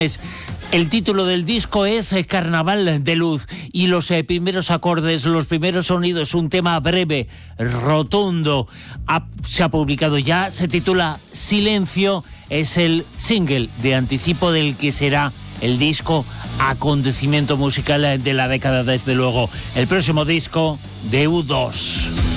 El título del disco es Carnaval de Luz y los primeros acordes, los primeros sonidos, un tema breve, rotundo, se ha publicado ya, se titula Silencio, es el single de anticipo del que será el disco acontecimiento musical de la década, desde luego, el próximo disco de U2.